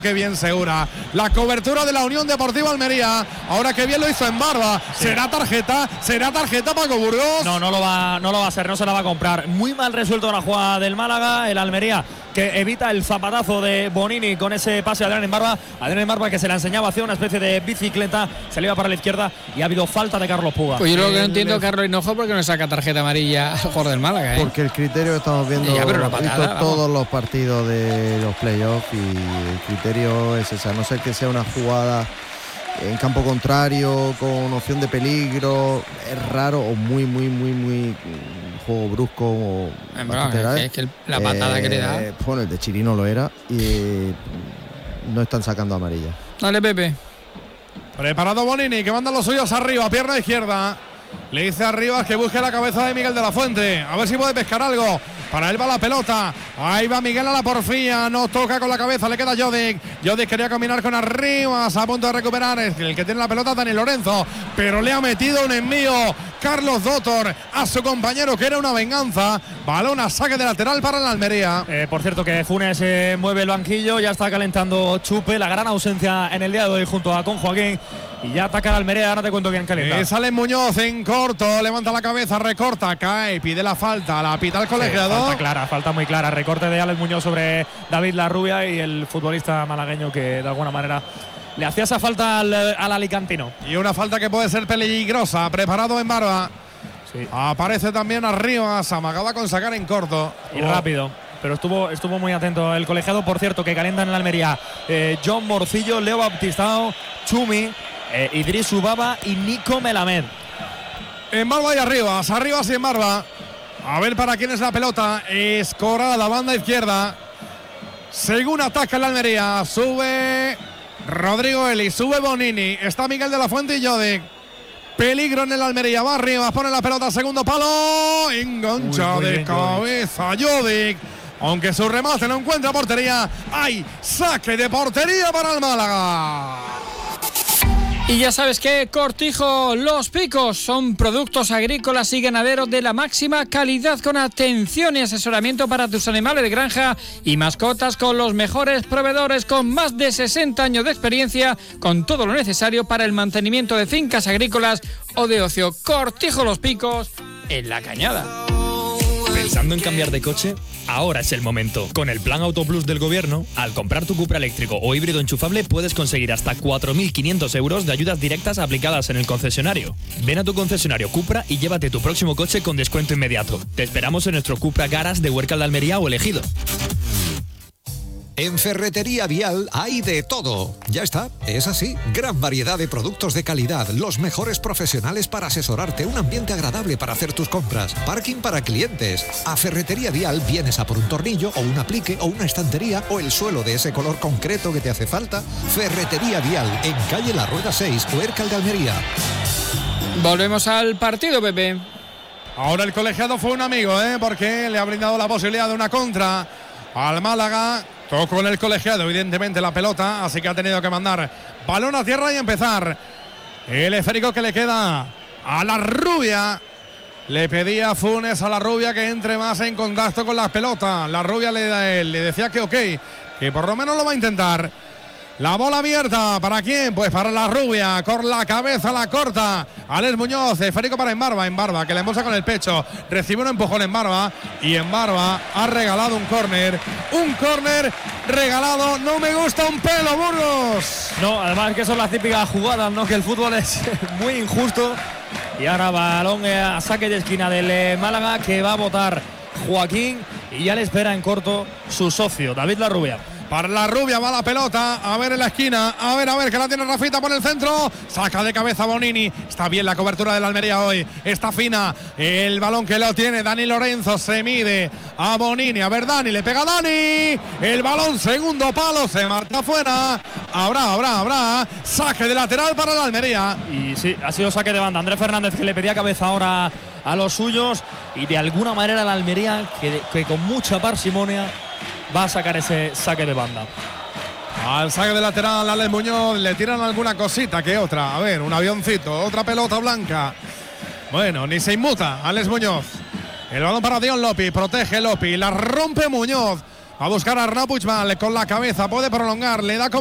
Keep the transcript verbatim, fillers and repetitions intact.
Qué bien Segura, la cobertura de la Unión Deportiva Almería, ahora que bien lo hizo en Barba, sí. será tarjeta, será tarjeta Paco Burgos. No, no lo va, no lo va a hacer, no se la va a comprar. Muy mal resuelto la jugada del Málaga, el Almería que evita el zapatazo de Bonini con ese pase a Adrián en Barba, Adrián en Barba que se la enseñaba hacia una especie de bicicleta, se le iba para la izquierda y ha habido falta de Carlos Puga. Pues yo lo que no entiendo, Carlos Hinojo, porque no saca tarjeta amarilla al jugador del Málaga, ¿eh? Porque el criterio que estamos viendo, ya, pero patada, todos los partidos de los playoffs y el criterio es ese, a no ser que sea una jugada en campo contrario con opción de peligro, es raro o muy muy muy muy juego brusco o eh, bueno, es, es que la patada eh, que le da, bueno, el de Chirino lo era y no están sacando amarilla. Dale, Pepe. Preparado Bonini, que manda los suyos arriba, pierna izquierda. Le dice arriba que busque la cabeza de Miguel de la Fuente, a ver si puede pescar algo. Para él va la pelota, ahí va Miguel a la porfía, no toca con la cabeza, le queda Jodic. Jodic quería caminar con Arribas, a punto de recuperar, el que tiene la pelota Dani Lorenzo, pero le ha metido un envío Carlos Dotor a su compañero, que era una venganza. Balón a saque de lateral para la Almería. Eh, por cierto que Funes eh, mueve el banquillo, ya está calentando Chupe, la gran ausencia en el día de hoy junto a con Joaquín. Y ya ataca la Almería, ahora te cuento quién calienta. Eh, sale Muñoz en corto, levanta la cabeza, recorta, cae, pide la falta, la pita el colegiado. Sí, falta clara, falta muy clara. Recorte de Alex Muñoz sobre David Larrubia y el futbolista malagueño que de alguna manera le hacía esa falta al, al alicantino. Y una falta que puede ser peligrosa, preparado en Barba. Sí. Aparece también arriba, se amagaba con sacar en corto. Y oh. rápido. Pero estuvo, estuvo muy atento el colegiado. Por cierto, que calientan en la Almería eh, John Morcillo, Leo Baptistao, Chumi, eh, Idris Ubaba y Nico Melamed. En Barba y arriba, arriba y en Barba. A ver para quién es la pelota. Escora a la banda izquierda. Según ataca la Almería, sube Rodrigo Eli, sube Bonini. Está Miguel de la Fuente y Jodic. Peligro en el Almería, va arriba, pone la pelota, segundo palo. Engancha uy, de bien, cabeza Jodic. Aunque su remate no encuentra portería, hay saque de portería para el Málaga. Y ya sabes que Cortijo Los Picos son productos agrícolas y ganaderos de la máxima calidad, con atención y asesoramiento para tus animales de granja y mascotas, con los mejores proveedores, con más de sesenta años de experiencia, con todo lo necesario para el mantenimiento de fincas agrícolas o de ocio. Cortijo Los Picos, en La Cañada. ¿Pensando en cambiar de coche? Ahora es el momento. Con el Plan Auto Plus del Gobierno, al comprar tu Cupra eléctrico o híbrido enchufable puedes conseguir hasta cuatro mil quinientos euros de ayudas directas aplicadas en el concesionario. Ven a tu concesionario Cupra y llévate tu próximo coche con descuento inmediato. Te esperamos en nuestro Cupra Garage de Huércal de Almería o Ejido. En Ferretería Vial hay de todo. Ya está, es así. Gran variedad de productos de calidad, los mejores profesionales para asesorarte, un ambiente agradable para hacer tus compras, parking para clientes. A Ferretería Vial vienes a por un tornillo o un aplique o una estantería o el suelo de ese color concreto que te hace falta. Ferretería Vial, en calle La Rueda seis, Huércal de Almería. Volvemos al partido, Pepe. Ahora el colegiado fue un amigo, ¿eh? Porque le ha brindado la posibilidad de una contra al Málaga. Tocó en el colegiado, evidentemente, la pelota, así que ha tenido que mandar balón a tierra y empezar. El esférico que le queda a la Rubia. Le pedía Funes a la Rubia que entre más en contacto con las pelotas. La Rubia le, le decía que ok, que por lo menos lo va a intentar. La bola abierta, ¿para quién? Pues para la Rubia, con la cabeza la corta. Alex Muñoz, esférico para Embarba, Embarba, que le embolsa con el pecho. Recibe un empujón en Barba y Embarba ha regalado un córner. Un córner regalado, no me gusta un pelo, Burgos. No, además que son las típicas jugadas, ¿no? Que el fútbol es muy injusto. Y ahora balón a saque de esquina del Málaga, que va a votar Joaquín y ya le espera en corto su socio, David Larrubia. Para la Rubia va la pelota, a ver en la esquina, a ver, a ver, que la tiene Rafita por el centro, saca de cabeza Bonini, está bien la cobertura de la Almería hoy, está fina, el balón que lo tiene Dani Lorenzo, se mide a Bonini, a ver Dani, le pega a Dani, el balón segundo palo, se marcha afuera, habrá, habrá, habrá, saque de lateral para la Almería. Y sí, ha sido saque de banda, Andrés Fernández que le pedía cabeza ahora a los suyos y de alguna manera la Almería que, que con mucha parsimonia va a sacar ese saque de banda. Al saque de lateral, Alex Muñoz, le tiran alguna cosita que otra. A ver, un avioncito, otra pelota blanca. Bueno, ni se inmuta Alex Muñoz. El balón para Dion Lopi, protege Lopi, la rompe Muñoz. a buscar a Arnau Puigmal con la cabeza, puede prolongar, le da